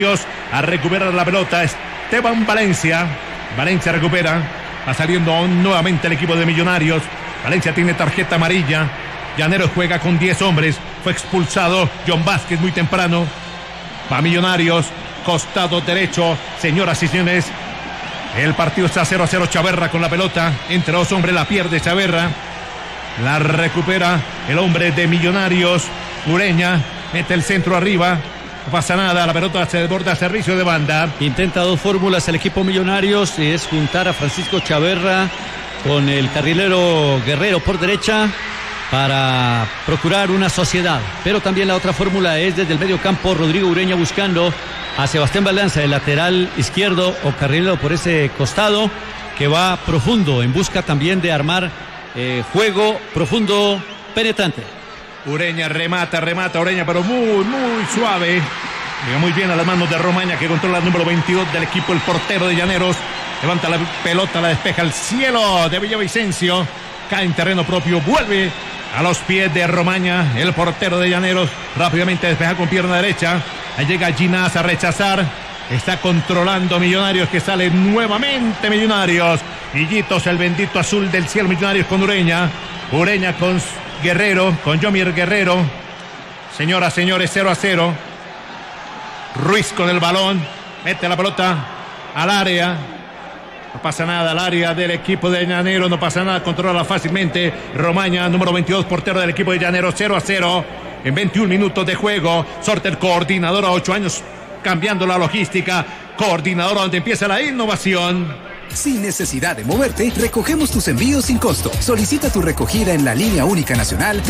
A recuperar la pelota Esteban Valencia. Valencia recupera. Va saliendo nuevamente el equipo de Millonarios. Valencia tiene tarjeta amarilla. Llaneros juega con 10 hombres. Fue expulsado John Vázquez muy temprano. Va Millonarios. Costado derecho. Señoras y señores, el partido está 0-0. Chaverra con la pelota. Entre dos hombres la pierde Chaverra. La recupera el hombre de Millonarios. Ureña mete el centro arriba. No pasa nada, la pelota se desborda a servicio de banda. Intenta dos fórmulas el equipo Millonarios, es juntar a Francisco Chaverra con el carrilero Guerrero por derecha para procurar una sociedad. Pero también la otra fórmula es desde el medio campo, Rodrigo Ureña buscando a Sebastián Balanza, el lateral izquierdo o carrilero por ese costado, que va profundo en busca también de armar juego profundo penetrante. Ureña remata Ureña, pero muy suave. Llega muy bien a las manos de Romaña, que controla el número 22 del equipo, el portero de Llaneros. Levanta la pelota, la despeja al cielo de Villavicencio. Cae en terreno propio, vuelve a los pies de Romaña, el portero de Llaneros. Rápidamente despeja con pierna derecha. Ahí llega Ginás a rechazar. Está controlando Millonarios, que sale nuevamente Millonarios. Hillitos, el bendito azul del cielo, Millonarios con Ureña. Ureña con Guerrero, con Yomir Guerrero. Señoras, señores, 0-0. Ruiz con el balón. Mete la pelota al área. No pasa nada, al área del equipo de Llaneros. No pasa nada, controla fácilmente Romaña, número 22, portero del equipo de Llaneros. 0-0 en 21 minutos de juego. Sorter, coordinador a 8 años, cambiando la logística. Coordinador donde empieza la innovación. Sin necesidad de moverte, recogemos tus envíos sin costo. Solicita tu recogida en la línea única nacional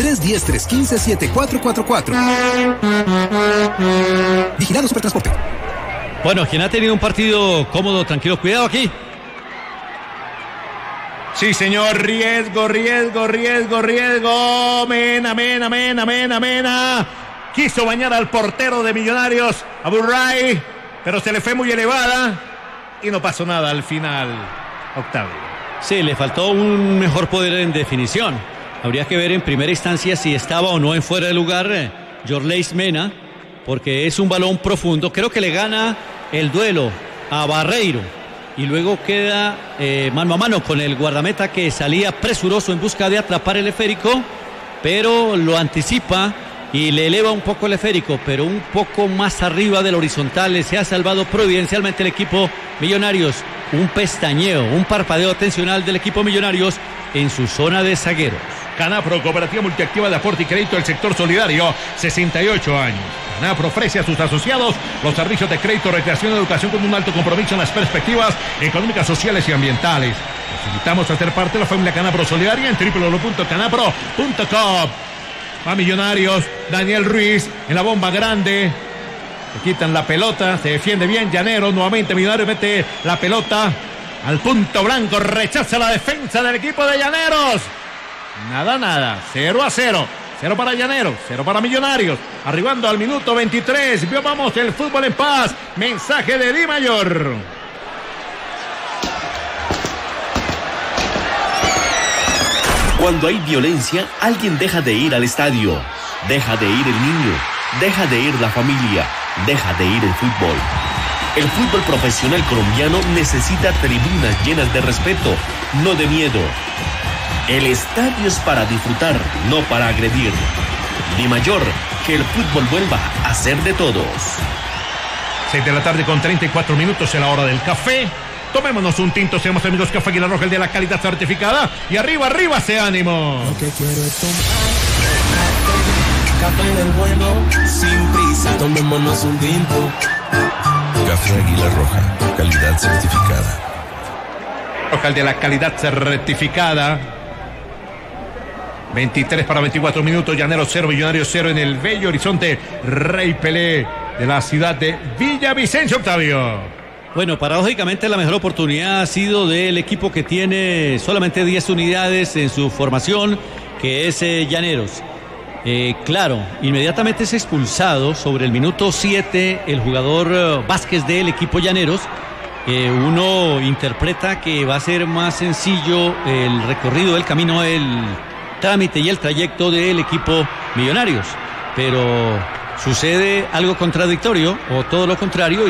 310-315-7444. Vigilado Supertransporte. Bueno, quien ha tenido un partido cómodo, tranquilo, cuidado aquí. Sí, señor, riesgo. Mena. Quiso bañar al portero de Millonarios, a Burray, pero se le fue muy elevada. Y no pasó nada al final, Octavio. Sí, le faltó un mejor poder en definición. Habría que ver en primera instancia si estaba o no en fuera de lugar Jorleis Mena, porque es un balón profundo. Creo que le gana el duelo a Barreiro y luego queda mano a mano con el guardameta, que salía presuroso en busca de atrapar el esférico, pero lo anticipa y le eleva un poco el esférico, pero un poco más arriba del horizontal. Se ha salvado providencialmente el equipo Millonarios. Un pestañeo, un parpadeo atencional del equipo Millonarios en su zona de zagueros. Canapro, Cooperativa Multiactiva de Aporte y Crédito del Sector Solidario, 68 años. Canapro ofrece a sus asociados los servicios de crédito, recreación y educación con un alto compromiso en las perspectivas económicas, sociales y ambientales. Los invitamos a ser parte de la familia Canapro Solidaria en www.canapro.com. Va Millonarios, Daniel Ruiz en la bomba grande. Le quitan la pelota, se defiende bien Llaneros. Nuevamente Millonarios mete la pelota al punto blanco, rechaza la defensa del equipo de Llaneros. Nada, 0-0. 0 para Llaneros, 0 para Millonarios. Arribando al minuto 23. Vamos, el fútbol en paz. Mensaje de Di Mayor. Cuando hay violencia, alguien deja de ir al estadio. Deja de ir el niño. Deja de ir la familia. Deja de ir el fútbol. El fútbol profesional colombiano necesita tribunas llenas de respeto, no de miedo. El estadio es para disfrutar, no para agredir. Di Mayor, que el fútbol vuelva a ser de todos. 6 de la tarde con 34 minutos, en la hora del café. Tomémonos un tinto, seamos amigos. Café Águila Roja, el de la calidad certificada. Y arriba, ese ánimo. Lo que quiero es tomar café del bueno, sin prisa, tomémonos un tinto. Café Águila Roja, calidad certificada. Roja, el de la calidad certificada. 23 para 24 minutos, Llaneros 0, Millonarios 0 en el bello horizonte Rey Pelé de la ciudad de Villavicencio, Octavio. Bueno, paradójicamente la mejor oportunidad ha sido del equipo que tiene solamente 10 unidades en su formación, que es Llaneros. Claro, inmediatamente es expulsado sobre el minuto 7 el jugador Vázquez del equipo Llaneros. Uno interpreta que va a ser más sencillo el recorrido del camino, el trámite y el trayecto del equipo Millonarios, pero sucede algo contradictorio o todo lo contrario.